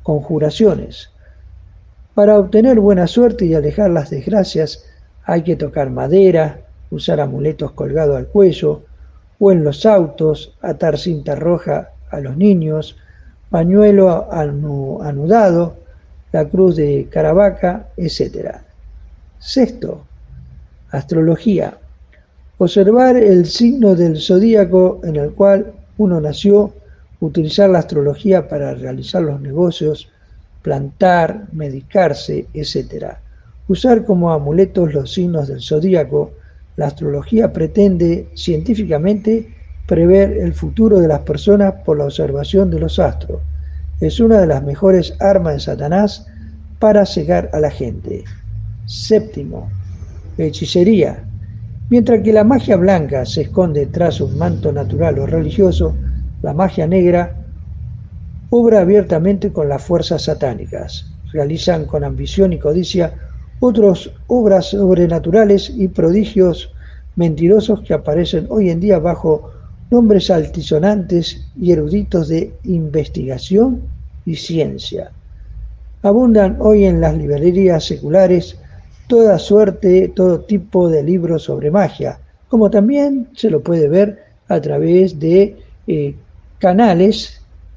conjuraciones. Para obtener buena suerte y alejar las desgracias hay que tocar madera, usar amuletos colgados al cuello o en los autos, atar cinta roja a los niños, pañuelo anudado, la cruz de Caravaca, etc. Sexto, astrología. Observar el signo del zodíaco en el cual uno nació, utilizar la astrología para realizar los negocios, plantar, medicarse, etc. Usar como amuletos los signos del zodíaco. La astrología pretende científicamente prever el futuro de las personas por la observación de los astros. Es una de las mejores armas de Satanás para cegar a la gente. Séptimo, hechicería. Mientras que la magia blanca se esconde tras un manto natural o religioso, la magia negra obra abiertamente con las fuerzas satánicas. Realizan con ambición y codicia otras obras sobrenaturales y prodigios mentirosos que aparecen hoy en día bajo nombres altisonantes y eruditos de investigación y ciencia. Abundan hoy en las librerías seculares toda suerte, todo tipo de libros sobre magia, como también se lo puede ver a través de canales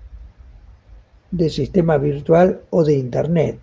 de sistema virtual o de internet.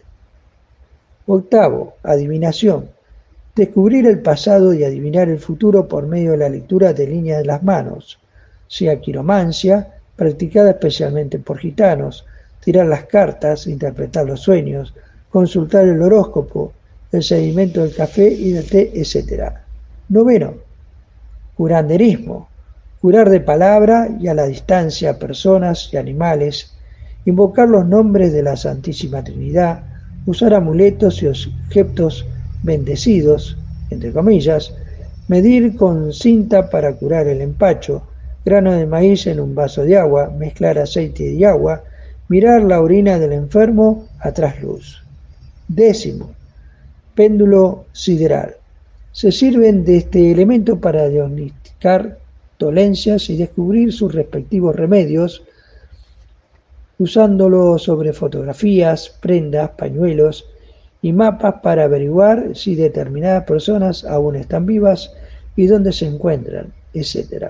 Octavo, adivinación. Descubrir el pasado y adivinar el futuro por medio de la lectura de líneas de las manos, sea quiromancia, practicada especialmente por gitanos, tirar las cartas, interpretar los sueños, consultar el horóscopo, el sedimento del café y del té, etc. Noveno, curanderismo. Curar de palabra y a la distancia a personas y animales, invocar los nombres de la Santísima Trinidad, usar amuletos y objetos bendecidos, entre comillas, medir con cinta para curar el empacho, grano de maíz en un vaso de agua, mezclar aceite y agua, mirar la orina del enfermo a trasluz. Décimo, péndulo sideral. Se sirven de este elemento para diagnosticar dolencias y descubrir sus respectivos remedios, usándolo sobre fotografías, prendas, pañuelos y mapas para averiguar si determinadas personas aún están vivas y dónde se encuentran, etc.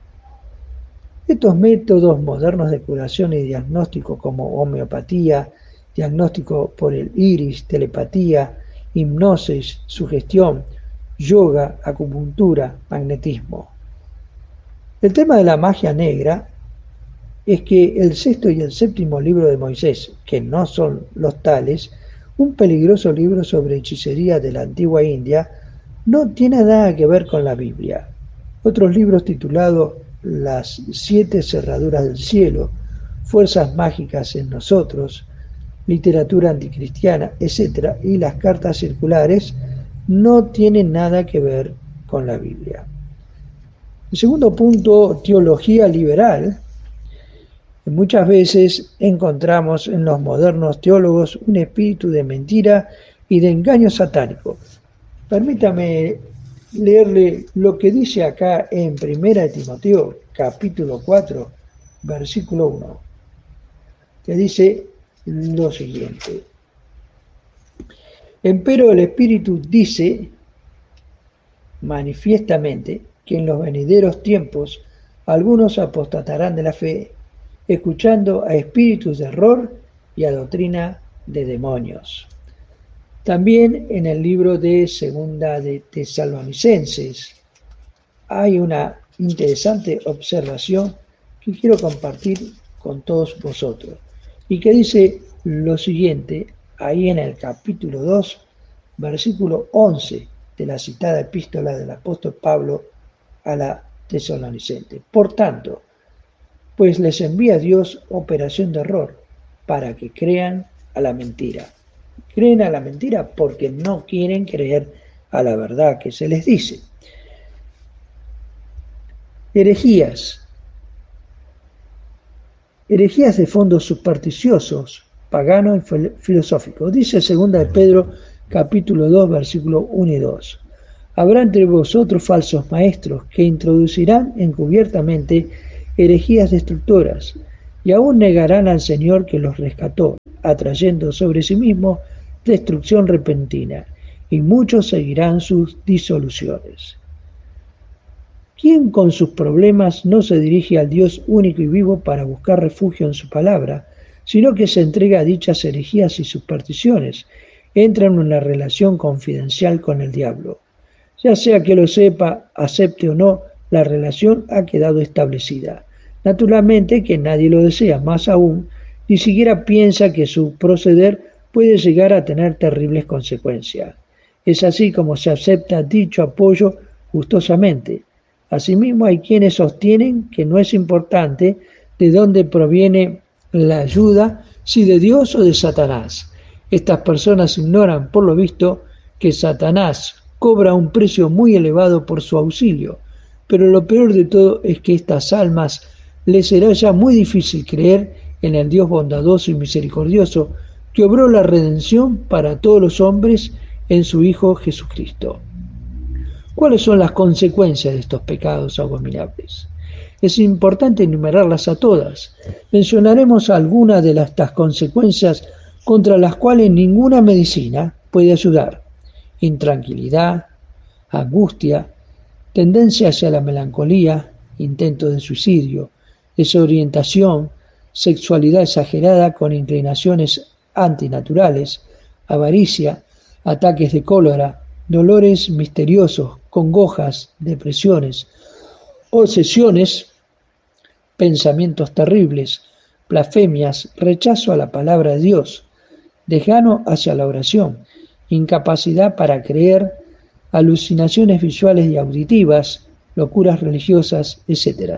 Estos métodos modernos de curación y diagnóstico como homeopatía, diagnóstico por el iris, telepatía, hipnosis, sugestión, yoga, acupuntura, magnetismo. El tema de la magia negra es que el sexto y el séptimo libro de Moisés, que no son los tales, un peligroso libro sobre hechicería de la antigua India, no tiene nada que ver con la Biblia. Otros libros titulados Las 7 cerraduras del cielo, Fuerzas mágicas en nosotros, Literatura anticristiana, etc., y las cartas circulares no tienen nada que ver con la Biblia. El segundo punto, teología liberal. Muchas veces encontramos en los modernos teólogos un espíritu de mentira y de engaño satánico. Permítame leerle lo que dice acá en 1 Timoteo, capítulo 4, versículo 1, que dice lo siguiente. Empero el Espíritu dice manifiestamente que en los venideros tiempos algunos apostatarán de la fe, escuchando a espíritus de error y a doctrina de demonios. También en el libro de Segunda de Tesalonicenses hay una interesante observación que quiero compartir con todos vosotros y que dice lo siguiente ahí en el capítulo 2, versículo 11 de la citada epístola del apóstol Pablo a la Tesalonicenses. Por tanto, pues les envía Dios operación de error para que crean a la mentira. Creen a la mentira porque no quieren creer a la verdad que se les dice. Herejías. Herejías de fondos supersticiosos, paganos y filosóficos. Dice 2 de Pedro, capítulo 2, versículos 1 y 2. Habrá entre vosotros falsos maestros que introducirán encubiertamente herejías destructoras y aún negarán al Señor que los rescató, atrayendo sobre sí mismo destrucción repentina, y muchos seguirán sus disoluciones. ¿Quién con sus problemas no se dirige al Dios único y vivo para buscar refugio en su palabra, sino que se entrega a dichas herejías y supersticiones? Entra en una relación confidencial con el diablo. Ya sea que lo sepa, acepte o no, la relación ha quedado establecida. Naturalmente que nadie lo desea, más aún, ni siquiera piensa que su proceder puede llegar a tener terribles consecuencias. Es así como se acepta dicho apoyo gustosamente. Asimismo, hay quienes sostienen que no es importante de dónde proviene la ayuda, si de Dios o de Satanás. Estas personas ignoran, por lo visto, que Satanás cobra un precio muy elevado por su auxilio, pero lo peor de todo es que a estas almas les será ya muy difícil creer en el Dios bondadoso y misericordioso que obró la redención para todos los hombres en su Hijo Jesucristo. ¿Cuáles son las consecuencias de estos pecados abominables? Es importante enumerarlas a todas. Mencionaremos algunas de estas consecuencias contra las cuales ninguna medicina puede ayudar: intranquilidad, angustia, tendencia hacia la melancolía, intento de suicidio, desorientación, sexualidad exagerada con inclinaciones antinaturales, avaricia, ataques de cólera, dolores misteriosos, congojas, depresiones, obsesiones, pensamientos terribles, blasfemias, rechazo a la palabra de Dios, desgano hacia la oración, incapacidad para creer, alucinaciones visuales y auditivas, locuras religiosas, etc.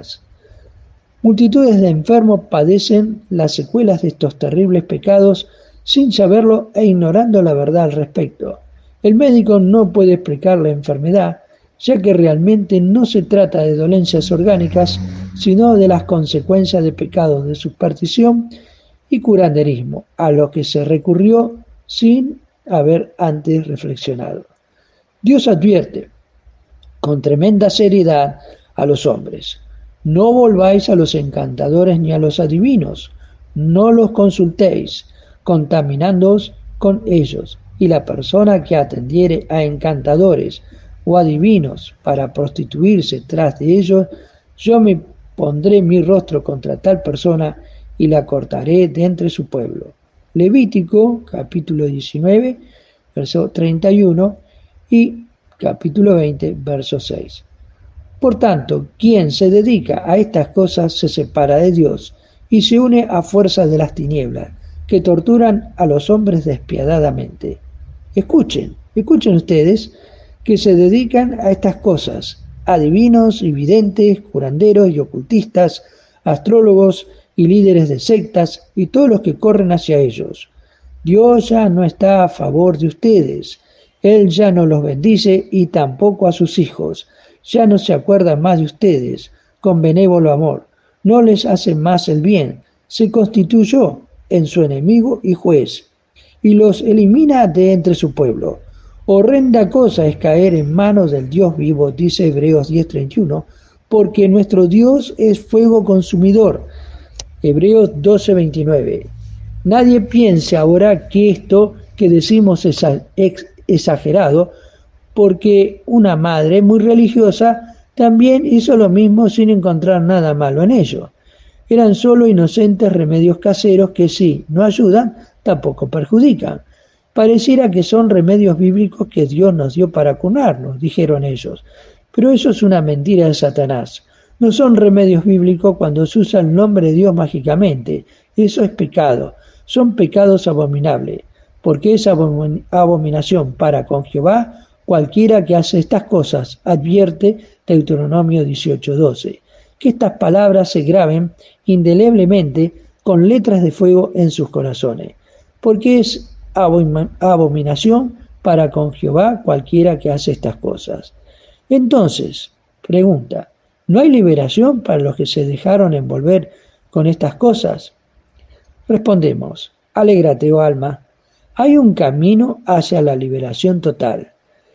Multitudes de enfermos padecen las secuelas de estos terribles pecados sin saberlo e ignorando la verdad al respecto. El médico no puede explicar la enfermedad, ya que realmente no se trata de dolencias orgánicas, sino de las consecuencias de pecados de superstición y curanderismo, a los que se recurrió sin haber antes reflexionado. Dios advierte con tremenda seriedad a los hombres: no volváis a los encantadores ni a los adivinos, no los consultéis, contaminándoos con ellos, y la persona que atendiere a encantadores o adivinos para prostituirse tras de ellos, yo me pondré mi rostro contra tal persona y la cortaré de entre su pueblo. Levítico, capítulo 19, verso 31 y capítulo 20, verso 6. Por tanto, quien se dedica a estas cosas se separa de Dios y se une a fuerzas de las tinieblas, que torturan a los hombres despiadadamente. Escuchen ustedes que se dedican a estas cosas: adivinos y videntes, curanderos y ocultistas, astrólogos y líderes de sectas y todos los que corren hacia ellos. Dios ya no está a favor de ustedes. Él ya no los bendice y tampoco a sus hijos. Ya no se acuerda más de ustedes con benévolo amor. No les hace más el bien. Se constituyó en su enemigo y juez, y los elimina de entre su pueblo. Horrenda cosa es caer en manos del Dios vivo, dice Hebreos 10:31, porque nuestro Dios es fuego consumidor. Hebreos 12:29. Nadie piense ahora que esto que decimos es exagerado, porque una madre muy religiosa también hizo lo mismo sin encontrar nada malo en ello. Eran solo inocentes remedios caseros que, si no ayudan, tampoco perjudican. Pareciera que son remedios bíblicos que Dios nos dio para curarnos, dijeron ellos. Pero eso es una mentira de Satanás. No son remedios bíblicos cuando se usa el nombre de Dios mágicamente. Eso es pecado. Son pecados abominables, porque es abominación para con Jehová cualquiera que hace estas cosas, advierte Deuteronomio 18:12. Que estas palabras se graben indeleblemente con letras de fuego en sus corazones, porque es abominación para con Jehová cualquiera que hace estas cosas. Entonces, pregunta: ¿no hay liberación para los que se dejaron envolver con estas cosas? Respondemos: alégrate, oh alma, hay un camino hacia la liberación total.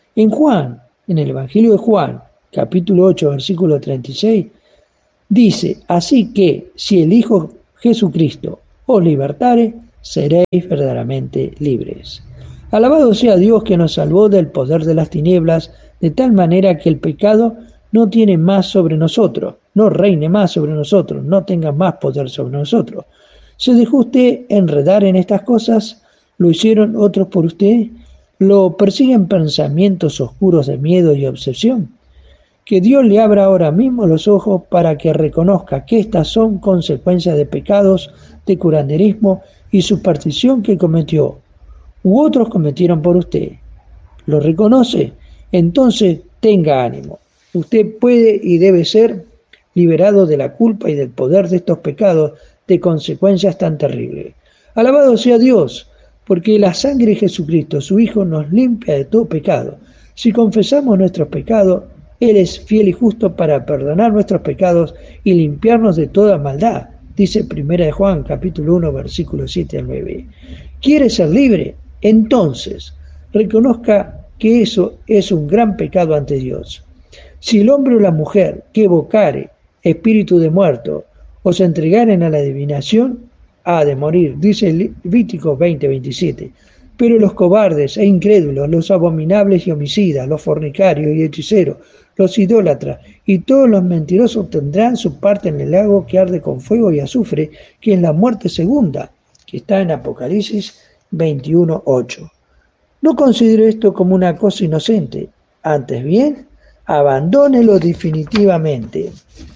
En el Evangelio de Juan, capítulo 8, versículo 36, dice: así que si el Hijo Jesucristo os libertare, seréis verdaderamente libres. Alabado sea Dios que nos salvó del poder de las tinieblas, de tal manera que el pecado no tiene más sobre nosotros, no reine más sobre nosotros, no tenga más poder sobre nosotros. ¿Se dejó usted enredar en estas cosas? ¿Lo hicieron otros por usted? ¿Lo persiguen pensamientos oscuros de miedo y obsesión? Que Dios le abra ahora mismo los ojos para que reconozca que estas son consecuencias de pecados, de curanderismo y superstición que cometió u otros cometieron por usted. ¿Lo reconoce? Entonces tenga ánimo. Usted puede y debe ser liberado de la culpa y del poder de estos pecados de consecuencias tan terribles. Alabado sea Dios, porque la sangre de Jesucristo, su Hijo, nos limpia de todo pecado. Si confesamos nuestros pecados, Él es fiel y justo para perdonar nuestros pecados y limpiarnos de toda maldad, dice 1 Juan capítulo 1, versículos 7 al 9. ¿Quiere ser libre? Entonces, reconozca que eso es un gran pecado ante Dios. Si el hombre o la mujer que evocare espíritu de muerto o se entregaren a la adivinación, ha de morir, dice Levítico 20:27. Pero los cobardes e incrédulos, los abominables y homicidas, los fornicarios y hechiceros, los idólatras y todos los mentirosos tendrán su parte en el lago que arde con fuego y azufre, que es la muerte segunda, que está en Apocalipsis 21:8. No considere esto como una cosa inocente, antes bien, abandónelo definitivamente.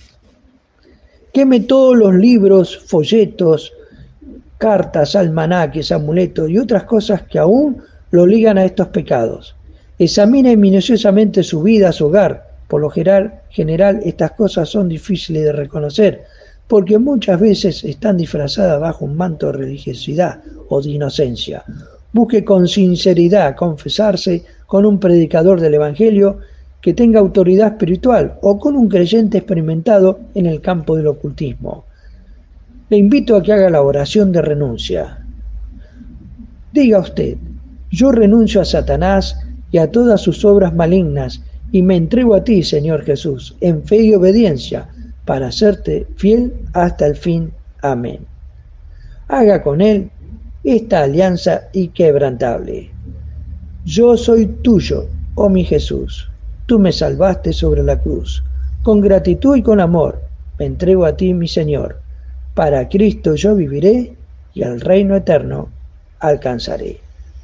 Queme todos los libros, folletos, cartas, almanaques, amuletos y otras cosas que aún lo ligan a estos pecados. Examine minuciosamente su vida, su hogar. Por lo general estas cosas son difíciles de reconocer, porque muchas veces están disfrazadas bajo un manto de religiosidad o de inocencia. Busque con sinceridad confesarse con un predicador del Evangelio que tenga autoridad espiritual o con un creyente experimentado en el campo del ocultismo. Le invito a que haga la oración de renuncia. Diga usted: yo renuncio a Satanás y a todas sus obras malignas y me entrego a ti, Señor Jesús, en fe y obediencia, para serte fiel hasta el fin. Amén. Haga con él esta alianza inquebrantable. Yo soy tuyo, oh mi Jesús. Tú me salvaste sobre la cruz. Con gratitud y con amor me entrego a ti, mi Señor. Para Cristo yo viviré y al reino eterno alcanzaré.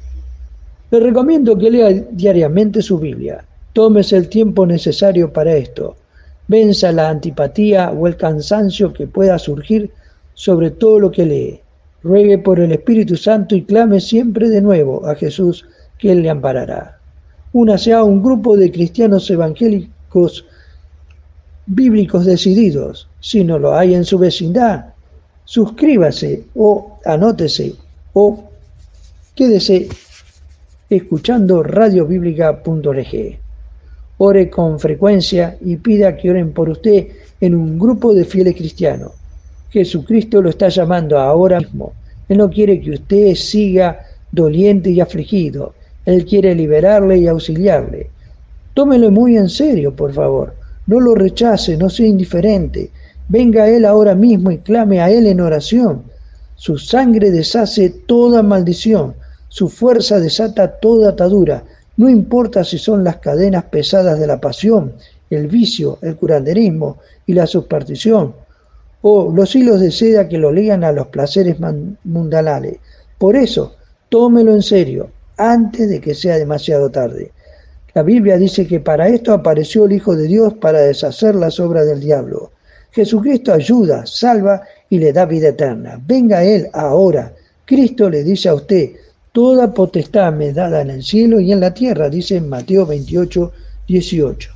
Le recomiendo que lea diariamente su Biblia. Tómese el tiempo necesario para esto. Venza la antipatía o el cansancio que pueda surgir sobre todo lo que lee. Ruegue por el Espíritu Santo y clame siempre de nuevo a Jesús, que Él le amparará. Únase a un grupo de cristianos evangélicos bíblicos decididos. Si no lo hay en su vecindad, suscríbase o anótese o quédese escuchando radiobiblica.org. Ore con frecuencia y pida que oren por usted en un grupo de fieles cristianos. Jesucristo lo está llamando ahora mismo. Él no quiere que usted siga doliente y afligido. Él quiere liberarle y auxiliarle. Tómelo muy en serio, por favor. No lo rechace, no sea indiferente. Venga a Él ahora mismo y clame a Él en oración. Su sangre deshace toda maldición. Su fuerza desata toda atadura. No importa si son las cadenas pesadas de la pasión, el vicio, el curanderismo y la superstición, o los hilos de seda que lo ligan a los placeres mundanales. Por eso, tómelo en serio, antes de que sea demasiado tarde. La Biblia dice que para esto apareció el Hijo de Dios, para deshacer las obras del diablo. Jesucristo ayuda, salva y le da vida eterna. Venga a Él ahora. Cristo le dice a usted: toda potestad me es dada en el cielo y en la tierra, dice en Mateo 28:18.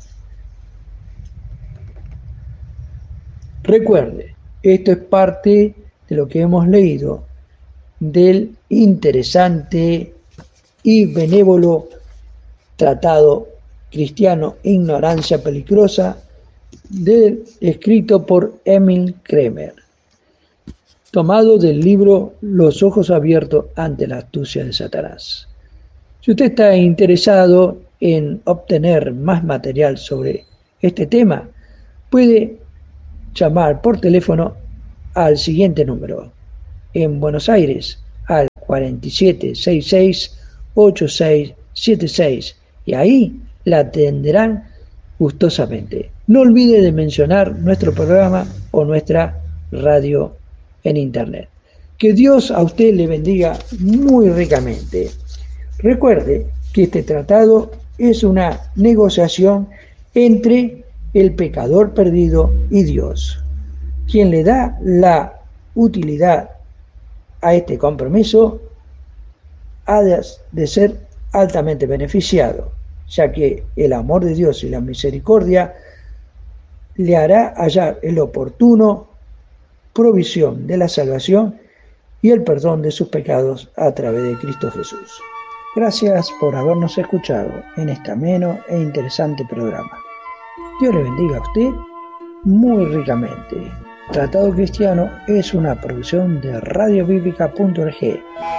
Recuerde, esto es parte de lo que hemos leído del interesante y benévolo tratado cristiano Ignorancia Peligrosa, escrito por Emil Kremer, tomado del libro Los ojos abiertos ante la astucia de Satanás. Si usted está interesado en obtener más material sobre este tema, puede llamar por teléfono al siguiente número: en Buenos Aires al 4766-8676 y ahí la atenderán gustosamente. No olvide de mencionar nuestro programa o nuestra radio en internet. Que Dios a usted le bendiga muy ricamente. Recuerde que este tratado es una negociación entre el pecador perdido y Dios. Quien le da la utilidad a este compromiso ha de ser altamente beneficiado, ya que el amor de Dios y la misericordia le hará hallar el oportuno provisión de la salvación y el perdón de sus pecados a través de Cristo Jesús. Gracias por habernos escuchado en este ameno e interesante programa. Dios le bendiga a usted muy ricamente. Tratado Cristiano es una producción de radiobiblica.org